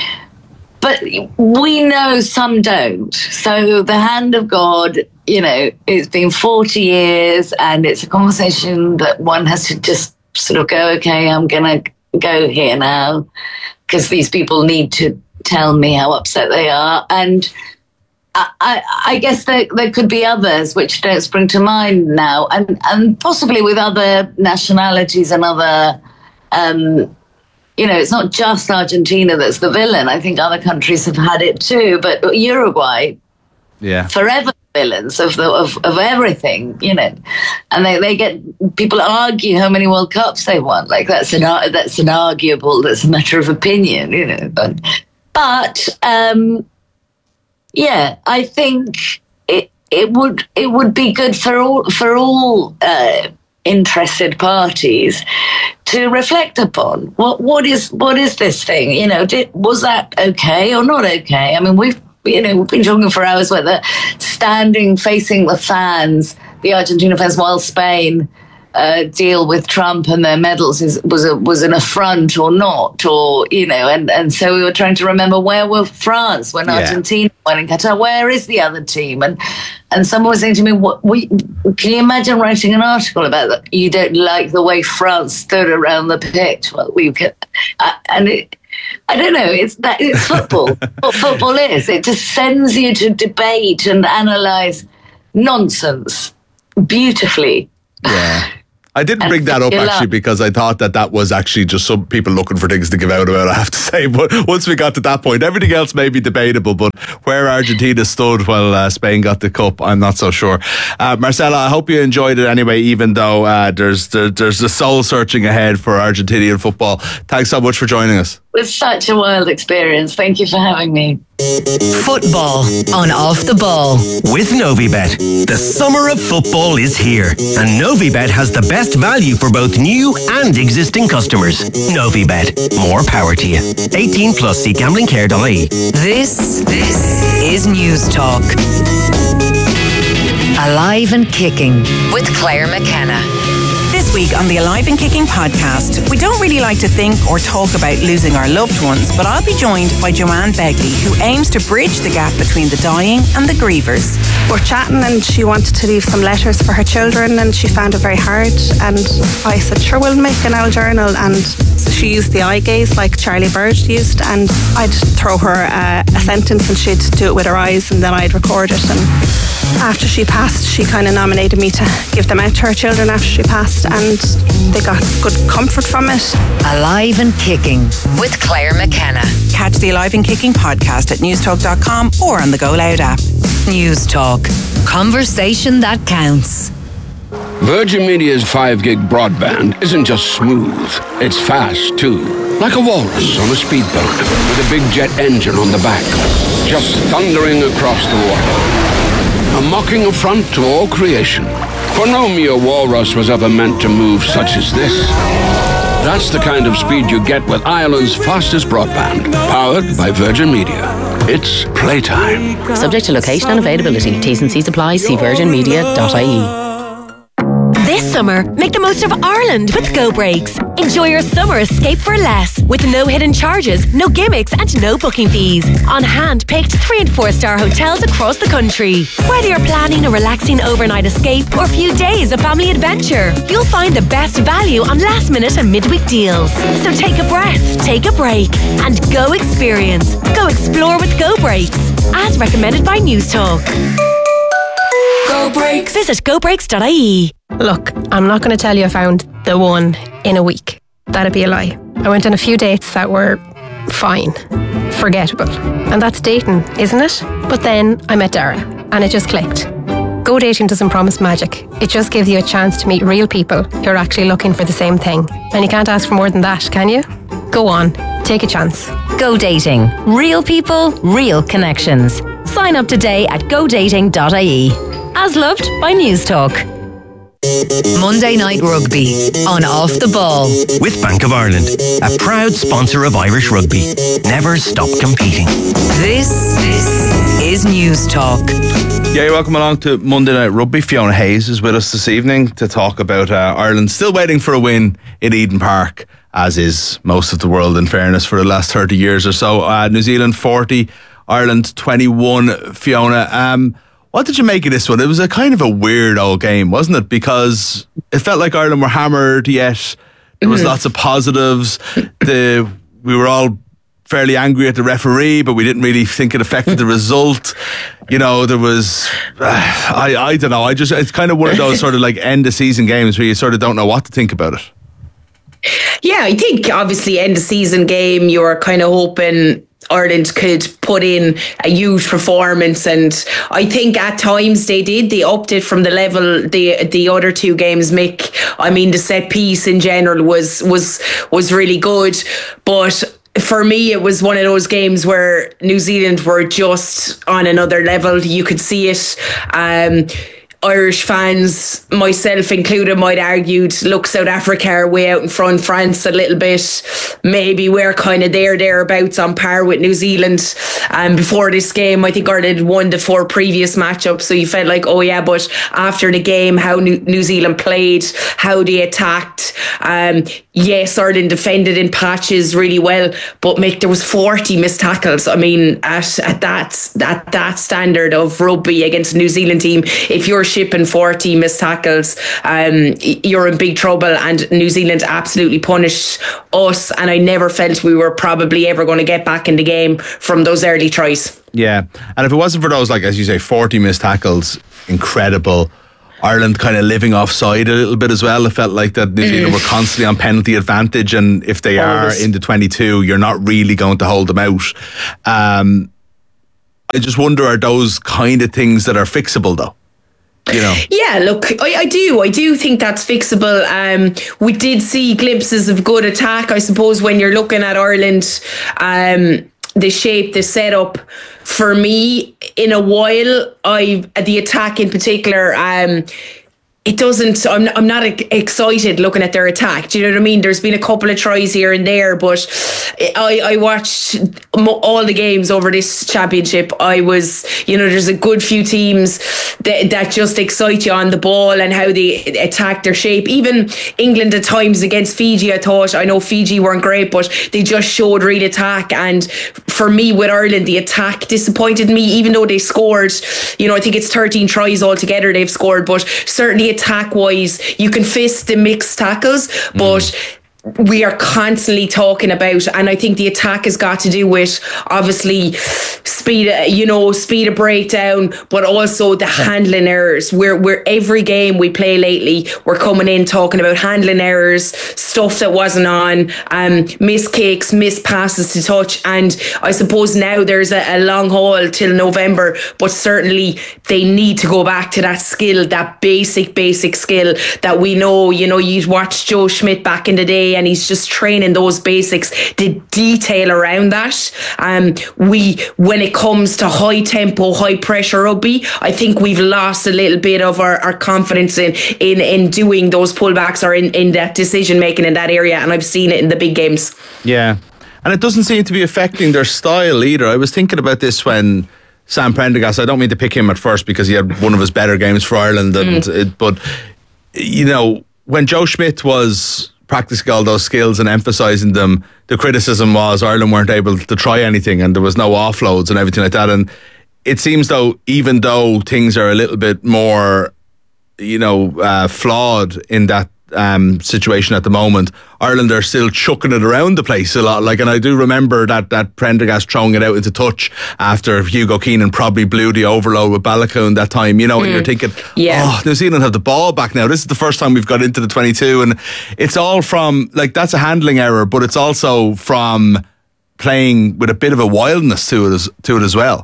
But we know some don't. So the hand of God, you know, it's been 40 years, and it's a conversation that one has to just sort of go, okay, I'm going to go here now, because these people need to tell me how upset they are. And I guess there could be others which don't spring to mind now, and possibly with other nationalities and other, you know, it's not just Argentina that's the villain. I think other countries have had it too, but Uruguay, yeah, forever villains of everything, you know, and they get, people argue how many World Cups they won. Like that's a matter of opinion, you know, but yeah, I think it would be good for all interested parties to reflect upon what is this thing, you know, was that okay or not okay? I mean, we've been talking for hours whether standing facing the fans, the Argentina fans, while Spain deal with Trump and their medals was an affront or not, or and so we were trying to remember, where were France when Argentina won in Qatar? Where is the other team? And someone was saying to me, can you imagine writing an article about that? You don't like the way France stood around the pitch? Well, I don't know. It's football. What football is, it just sends you to debate and analyse nonsense beautifully. Yeah. I didn't bring that up actually because I thought that was actually just some people looking for things to give out about, I have to say. But once we got to that point, everything else may be debatable, but where Argentina stood while Spain got the cup, I'm not so sure. Marcella, I hope you enjoyed it anyway, even though there's the soul searching ahead for Argentinian football. Thanks so much for joining us. It was such a wild experience. Thank you for having me. Football on Off the Ball with Novibet. The summer of football is here, and Novibet has the best value for both new and existing customers. Novibet, more power to you. 18 plus, see gamblingcare.ie. This is News Talk. Alive and Kicking with Claire McKenna. This week on the Alive and Kicking podcast, we don't really like to think or talk about losing our loved ones, but I'll be joined by Joanne Begley, who aims to bridge the gap between the dying and the grievers. We're chatting and she wanted to leave some letters for her children and she found it very hard, and I said, sure, we'll make an owl journal, and she used the eye gaze like Charlie Bird used, and I'd throw her a sentence and she'd do it with her eyes, and then I'd record it. And after she passed, she kind of nominated me to give them out to her children after she passed, and they got good comfort from it. Alive and Kicking with Claire McKenna. Catch the Alive and Kicking podcast at newstalk.com or on the Go Loud app. News Talk. Conversation that counts. Virgin Media's 5 gig broadband isn't just smooth, it's fast too. Like a walrus on a speedboat with a big jet engine on the back, just thundering across the water. A mocking affront to all creation. For no mere walrus was ever meant to move such as this. That's the kind of speed you get with Ireland's fastest broadband, powered by Virgin Media. It's playtime. Subject to location and availability. T's and C's apply. See virginmedia.ie. This summer, make the most of Ireland with Go Breaks. Enjoy your summer escape for less with no hidden charges, no gimmicks and no booking fees. On hand-picked 3- and 4-star hotels across the country. Whether you're planning a relaxing overnight escape or a few days of family adventure, you'll find the best value on last-minute and midweek deals. So take a breath, take a break, and go experience. Go explore with Go Breaks. As recommended by News Talk. Go Breaks. Visit gobreaks.ie. Look, I'm not going to tell you I found the one in a week. That'd be a lie. I went on a few dates that were fine, forgettable. And that's dating, isn't it? But then I met Dara, and it just clicked. Go Dating doesn't promise magic. It just gives you a chance to meet real people who are actually looking for the same thing. And you can't ask for more than that, can you? Go on, take a chance. Go Dating. Real people, real connections. Sign up today at godating.ie. As loved by News Talk. Monday Night Rugby on Off the Ball with Bank of Ireland, a proud sponsor of Irish rugby. Never stop competing. This is News Talk. Yeah, you're welcome along to Monday Night Rugby. Fiona Hayes is with us this evening to talk about Ireland still waiting for a win in Eden Park, as is most of the world, in fairness, for the last 30 years or so. New Zealand 40, Ireland 21. Fiona, what did you make of this one? It was a kind of a weird old game, wasn't it? Because it felt like Ireland were hammered, yet there was lots of positives. We were all fairly angry at the referee, but we didn't really think it affected the result. You know, there was, I don't know. It's kind of one of those sort of like end of season games where you sort of don't know what to think about it. Yeah, I think obviously end of season game, you're kind of hoping Ireland could put in a huge performance, and I think at times they did. They upped it from the level the other two games. Mick, I mean, the set piece in general was really good, but for me, it was one of those games where New Zealand were just on another level. You could see it. Irish fans, myself included, might argue, look, South Africa are way out in front, France a little bit. Maybe we're kind of thereabouts on par with New Zealand. Before this game, I think Ireland had won the 4 previous matchups, so you felt like, oh yeah, but after the game, how New Zealand played, how they attacked. Yes, Ireland defended in patches really well, but Mick, there was 40 missed tackles. I mean, at that standard of rugby against a New Zealand team, if you're shipping 40 missed tackles, you're in big trouble, and New Zealand absolutely punished us, and I never felt we were probably ever going to get back in the game from those early tries. Yeah, and if it wasn't for those, like, as you say, 40 missed tackles, incredible. Ireland kind of living offside a little bit as well. It felt like that New Zealand were constantly on penalty advantage, and if they are into 22, you're not really going to hold them out. I just wonder, are those kind of things that are fixable though? You know? Yeah, look, I do think that's fixable. We did see glimpses of good attack, I suppose, when you're looking at Ireland. The shape, the setup, for me, in a while, the attack in particular, it doesn't, I'm not excited looking at their attack. Do you know what I mean? There's been a couple of tries here and there, but I watched all the games over this championship. I was, there's a good few teams that just excite you on the ball and how they attack their shape. Even England at times against Fiji, I know Fiji weren't great, but they just showed real attack. And for me, with Ireland, the attack disappointed me, even though they scored, I think it's 13 tries altogether they've scored, but certainly attack wise, you can fist the mixed tackles, but we are constantly talking about, and I think the attack has got to do with obviously speed of breakdown, but also the handling errors. We're every game we play lately, we're coming in talking about handling errors, stuff that wasn't on, missed kicks, missed passes to touch, and I suppose now there's a long haul till November, but certainly they need to go back to that skill, that basic skill that we know. You'd watch Joe Schmidt back in the day, and he's just training those basics, the detail around that. When it comes to high tempo, high pressure rugby, I think we've lost a little bit of our confidence in doing those pullbacks or in that decision making in that area, and I've seen it in the big games. Yeah, and it doesn't seem to be affecting their style either. I was thinking about this when Sam Prendergast, I don't mean to pick him at first because he had one of his better games for Ireland, but when Joe Schmidt was practicing all those skills and emphasising them, the criticism was Ireland weren't able to try anything and there was no offloads and everything like that. And it seems though, even though things are a little bit more, flawed in that situation at the moment, Ireland are still chucking it around the place a lot. And I do remember that Prendergast throwing it out into touch after Hugo Keenan probably blew the overload with Balakoon that time, and you're thinking, New Zealand have the ball back now. This is the first time we've got into the 22, and it's all from, that's a handling error, but it's also from playing with a bit of a wildness to it as well.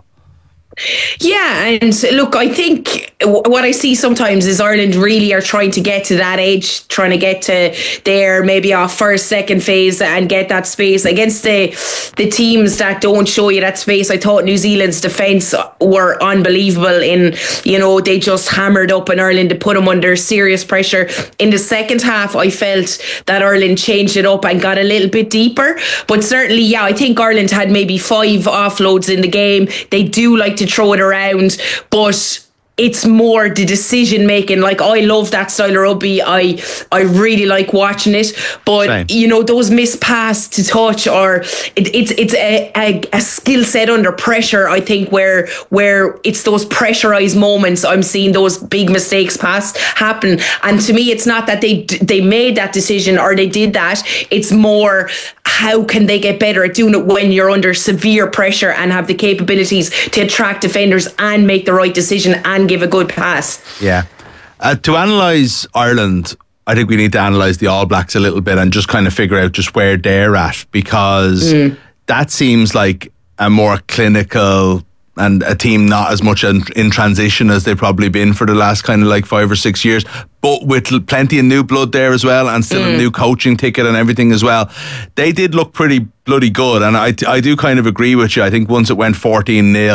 Yeah, and look, I think what I see sometimes is Ireland really are trying to get to that edge, trying to get to their maybe our first, second phase and get that space against the teams that don't show you that space. I thought New Zealand's defence were unbelievable in, they just hammered up in Ireland to put them under serious pressure. In the second half, I felt that Ireland changed it up and got a little bit deeper, but certainly, I think Ireland had maybe 5 offloads in the game. They do like to throw it around, but it's more the decision making. I love that style of rugby. I really like watching it. But those missed pass to touch, or it's a skill set under pressure. I think where it's those pressurized moments, I'm seeing those big mistakes happen. And to me, it's not that they made that decision or they did that. It's more, how can they get better at doing it when you're under severe pressure and have the capabilities to attract defenders and make the right decision and give a good pass. Yeah. To analyse Ireland, I think we need to analyse the All Blacks a little bit and just kind of figure out just where they're at, because that seems like a more clinical and a team not as much in transition as they've probably been for the last kind of 5 or 6 years, but with plenty of new blood there as well, and still a new coaching ticket and everything as well. They did look pretty bloody good, and I do kind of agree with you. I think once it went 14-0,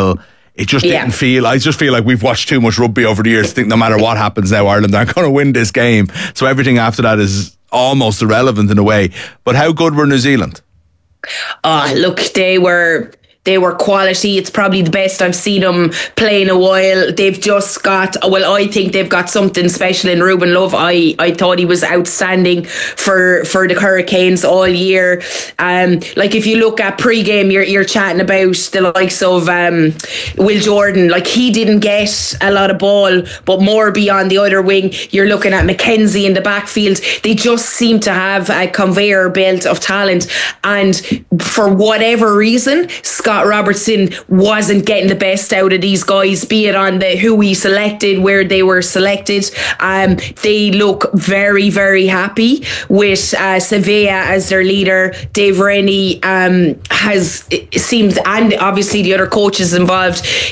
it just didn't feel. I just feel like we've watched too much rugby over the years to think no matter what happens now, Ireland aren't going to win this game. So everything after that is almost irrelevant in a way. But how good were New Zealand? Look, they were quality. It's probably the best I've seen them play in a while. They've just got, I think they've got something special in Ruben Love. I thought he was outstanding for the Hurricanes all year. Like if you look at pre-game, you're chatting about the likes of Will Jordan. Like he didn't get a lot of ball, but more beyond the other wing. You're looking at Mackenzie in the backfield. They just seem to have a conveyor belt of talent. And for whatever reason, Scott Robertson wasn't getting the best out of these guys, be it on who we selected, where they were selected. They look very, very happy with Sevilla as their leader. Dave Rennie has seemed, and obviously the other coaches involved,